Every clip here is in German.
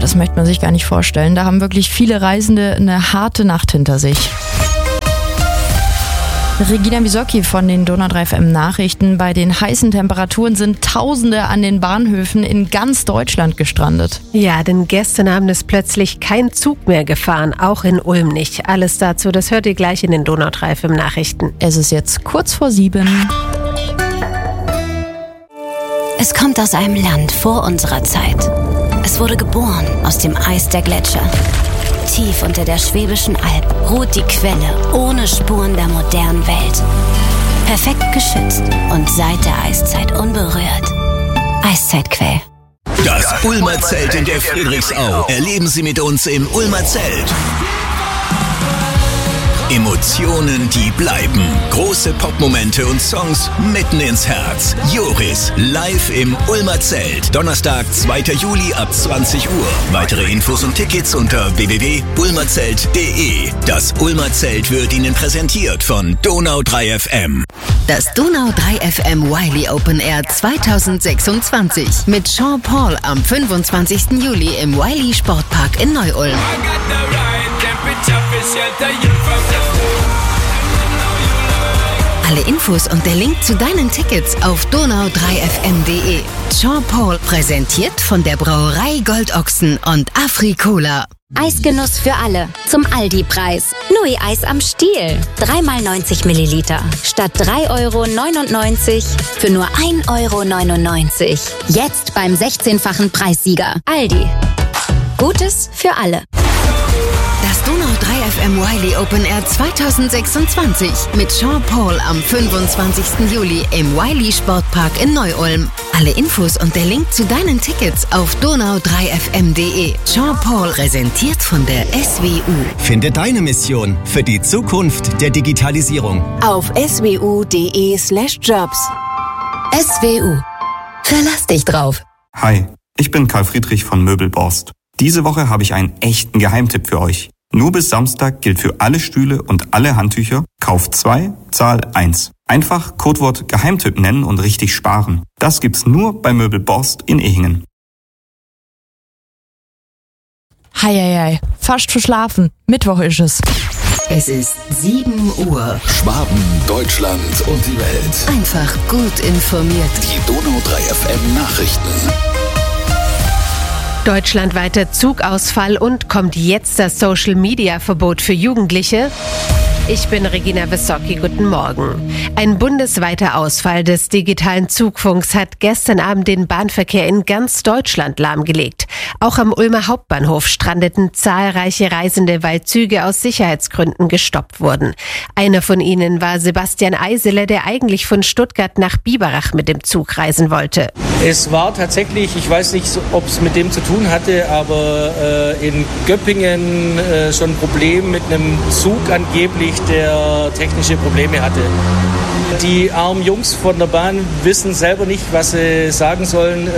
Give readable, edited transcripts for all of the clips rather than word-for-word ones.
das möchte man sich gar nicht vorstellen. Da haben wirklich viele Reisende eine harte Nacht hinter sich. Regina Bisocchi von den Donau 3 FM Nachrichten. Bei den heißen Temperaturen sind Tausende an den Bahnhöfen in ganz Deutschland gestrandet. Ja, denn gestern Abend ist plötzlich kein Zug mehr gefahren, auch in Ulm nicht. Alles dazu, das hört ihr gleich in den Donau 3 FM Nachrichten. Es ist jetzt kurz vor 7. Es kommt aus einem Land vor unserer Zeit. Es wurde geboren aus dem Eis der Gletscher. Tief unter der Schwäbischen Alb ruht die Quelle ohne Spuren der modernen Welt. Perfekt geschützt und seit der Eiszeit unberührt. Eiszeitquell. Das Ulmer Zelt in der Friedrichsau. Erleben Sie mit uns im Ulmer Zelt. Emotionen, die bleiben. Große Popmomente und Songs mitten ins Herz. Joris, live im Ulmer Zelt. Donnerstag, 2. Juli ab 20 Uhr. Weitere Infos und Tickets unter www.ulmerzelt.de. Das Ulmer Zelt wird Ihnen präsentiert von Donau 3 FM. Das Donau 3 FM Wiley Open Air 2026 mit Sean Paul am 25. Juli im Wiley Sportpark in Neu-Ulm. Alle Infos und der Link zu deinen Tickets auf donau3fm.de. Sean Paul präsentiert von der Brauerei Goldochsen und Afri-Cola. Eisgenuss für alle. Zum Aldi-Preis. Nui Eis am Stiel. 3x90 Milliliter. Statt 3,99 € für nur 1,99 €. Jetzt beim 16-fachen Preissieger. Aldi. Gutes für alle. Das Donau 3 FM Wiley Open Air 2026 mit Sean Paul am 25. Juli im Wiley Sportpark in Neu-Ulm. Alle Infos und der Link zu deinen Tickets auf donau3fm.de. Sean Paul präsentiert von der SWU. Finde deine Mission für die Zukunft der Digitalisierung Auf swu.de/jobs. SWU. Verlass dich drauf. Hi, ich bin Karl Friedrich von Möbelborst. Diese Woche habe ich einen echten Geheimtipp für euch. Nur bis Samstag gilt für alle Stühle und alle Handtücher: Kauf 2, Zahl 1. Einfach Codewort Geheimtipp nennen und richtig sparen. Das gibt's nur bei Möbelborst in Ehingen. Heieiei, fast verschlafen. Mittwoch ist es. Es ist 7 Uhr. Schwaben, Deutschland und die Welt. Einfach gut informiert. Die Donau 3 FM Nachrichten. Deutschlandweiter Zugausfall und kommt jetzt das Social-Media-Verbot für Jugendliche? Ich bin Regina Bisocchi, guten Morgen. Ein bundesweiter Ausfall des digitalen Zugfunks hat gestern Abend den Bahnverkehr in ganz Deutschland lahmgelegt. Auch am Ulmer Hauptbahnhof strandeten zahlreiche Reisende, weil Züge aus Sicherheitsgründen gestoppt wurden. Einer von ihnen war Sebastian Eisele, der eigentlich von Stuttgart nach Biberach mit dem Zug reisen wollte. Es war tatsächlich, ich weiß nicht, ob es mit dem zu tun hatte, aber in Göppingen schon ein Problem mit einem Zug angeblich, der technische Probleme hatte. Die armen Jungs von der Bahn wissen selber nicht, was sie sagen sollen.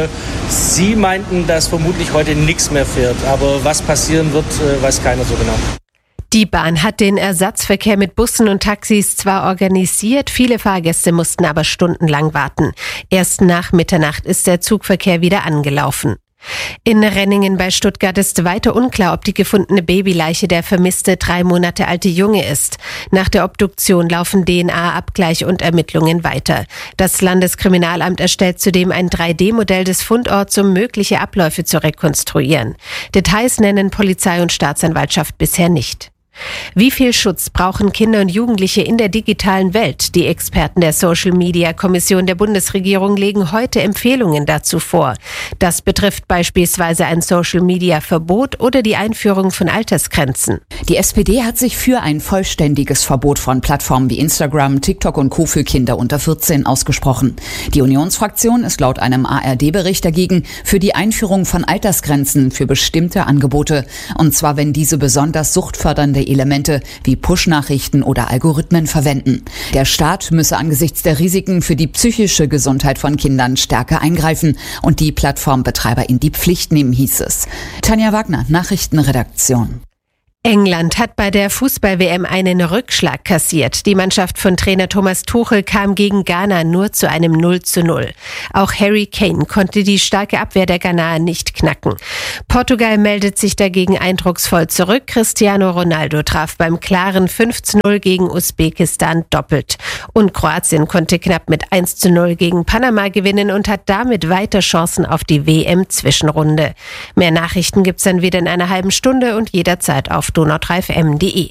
Sie meinten, dass vermutlich heute nichts mehr fährt. Aber was passieren wird, weiß keiner so genau. Die Bahn hat den Ersatzverkehr mit Bussen und Taxis zwar organisiert, viele Fahrgäste mussten aber stundenlang warten. Erst nach Mitternacht ist der Zugverkehr wieder angelaufen. In Renningen bei Stuttgart ist weiter unklar, ob die gefundene Babyleiche der vermisste 3 Monate alte Junge ist. Nach der Obduktion laufen DNA-Abgleich und Ermittlungen weiter. Das Landeskriminalamt erstellt zudem ein 3D-Modell des Fundorts, um mögliche Abläufe zu rekonstruieren. Details nennen Polizei und Staatsanwaltschaft bisher nicht. Wie viel Schutz brauchen Kinder und Jugendliche in der digitalen Welt? Die Experten der Social-Media-Kommission der Bundesregierung legen heute Empfehlungen dazu vor. Das betrifft beispielsweise ein Social-Media-Verbot oder die Einführung von Altersgrenzen. Die SPD hat sich für ein vollständiges Verbot von Plattformen wie Instagram, TikTok und Co. für Kinder unter 14 ausgesprochen. Die Unionsfraktion ist laut einem ARD-Bericht dagegen für die Einführung von Altersgrenzen für bestimmte Angebote. Und zwar, wenn diese besonders suchtfördernde Elemente wie Push-Nachrichten oder Algorithmen verwenden. Der Staat müsse angesichts der Risiken für die psychische Gesundheit von Kindern stärker eingreifen und die Plattformbetreiber in die Pflicht nehmen, hieß es. Tanja Wagner, Nachrichtenredaktion. England hat bei der Fußball-WM einen Rückschlag kassiert. Die Mannschaft von Trainer Thomas Tuchel kam gegen Ghana nur zu einem 0:0. Auch Harry Kane konnte die starke Abwehr der Ghanaer nicht knacken. Portugal meldet sich dagegen eindrucksvoll zurück. Cristiano Ronaldo traf beim klaren 5:0 gegen Usbekistan doppelt. Und Kroatien konnte knapp mit 1:0 gegen Panama gewinnen und hat damit weiter Chancen auf die WM-Zwischenrunde. Mehr Nachrichten gibt's dann wieder in einer halben Stunde und jederzeit auf donau3fm.de.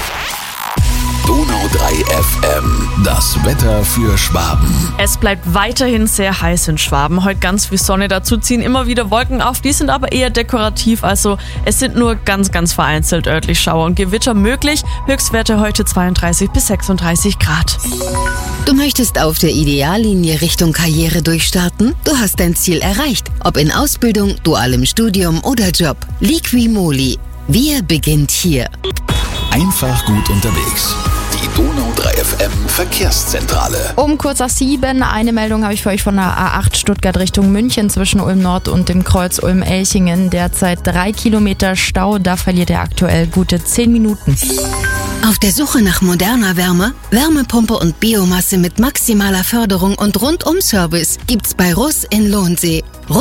Donau 3 FM, das Wetter für Schwaben. Es bleibt weiterhin sehr heiß in Schwaben. Heute ganz viel Sonne, dazu ziehen immer wieder Wolken auf. Die sind aber eher dekorativ, also es sind nur ganz vereinzelt örtlich Schauer und Gewitter möglich. Höchstwerte heute 32 bis 36 Grad. Du möchtest auf der Ideallinie Richtung Karriere durchstarten? Du hast dein Ziel erreicht. Ob in Ausbildung, dualem Studium oder Job. Liqui-Moly. Wir beginnt hier. Einfach gut unterwegs. Die Donau 3 FM Verkehrszentrale. Um kurz nach 7 eine Meldung habe ich für euch von der A8 Stuttgart Richtung München zwischen Ulm Nord und dem Kreuz Ulm-Elchingen. Derzeit 3 Kilometer Stau, da verliert ihr aktuell gute 10 Minuten. Auf der Suche nach moderner Wärme, Wärmepumpe und Biomasse mit maximaler Förderung und Rundum-Service gibt's bei Russ in Lohnsee.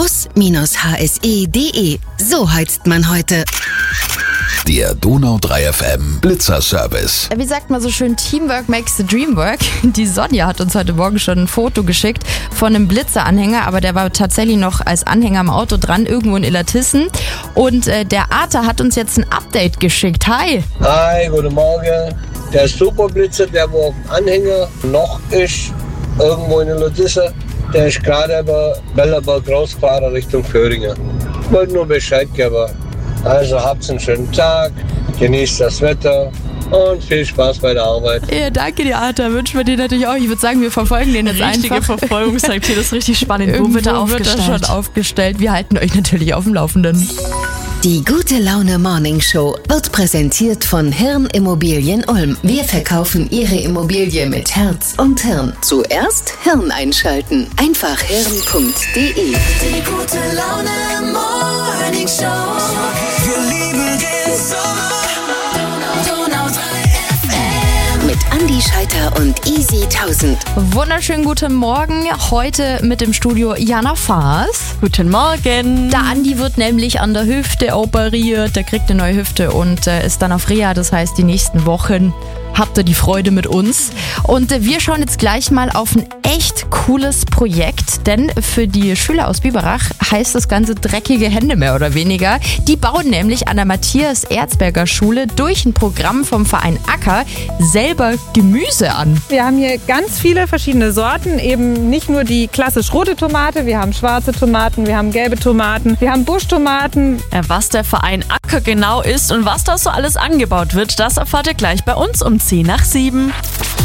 Russ-hse.de. So heizt man heute. Der Donau 3 FM Blitzerservice. Wie sagt man so schön, Teamwork makes the dream work. Die Sonja hat uns heute Morgen schon ein Foto geschickt von einem Blitzeranhänger, aber der war tatsächlich noch als Anhänger am Auto dran, irgendwo in Illertissen. Und der Arthur hat uns jetzt ein Update geschickt. Hi! Hi, guten Morgen. Der Superblitzer, der wo auf dem Anhänger noch ist, irgendwo in Illertissen, der ist gerade über Bellerberg rausgefahren Richtung Föhringen. Ich wollte nur Bescheid geben. Also habt einen schönen Tag, genießt das Wetter und viel Spaß bei der Arbeit. Ja, danke dir, Arthur. Wünschen wir dir natürlich auch. Ich würde sagen, wir verfolgen den jetzt Richtige einfach. Verfolgungsjagd, das ist richtig spannend. Irgendwo Wo wird er schon aufgestellt. Wir halten euch natürlich auf dem Laufenden. Die Gute Laune Morning Show wird präsentiert von Hirn Immobilien Ulm. Wir verkaufen Ihre Immobilie mit Herz und Hirn. Zuerst Hirn einschalten. Einfach hirn.de. Die Gute Laune Morning Show. Wir lieben den Sommer. Donau 3 FM. Mit Andi Scheiter und Easy 1000. Wunderschönen guten Morgen. Heute mit im Studio Jana Faas. Guten Morgen. Der Andi wird nämlich an der Hüfte operiert. Der kriegt eine neue Hüfte und ist dann auf Reha. Das heißt, die nächsten Wochen habt ihr die Freude mit uns. Und wir schauen jetzt gleich mal auf ein echt cooles Projekt, denn für die Schüler aus Biberach heißt das Ganze dreckige Hände mehr oder weniger. Die bauen nämlich an der Matthias-Erzberger-Schule durch ein Programm vom Verein Acker selber Gemüse an. Wir haben hier ganz viele verschiedene Sorten, eben nicht nur die klassisch rote Tomate, wir haben schwarze Tomaten, wir haben gelbe Tomaten, wir haben Buschtomaten. Was der Verein Acker genau ist und was da so alles angebaut wird, das erfahrt ihr gleich bei uns um 10 nach 7.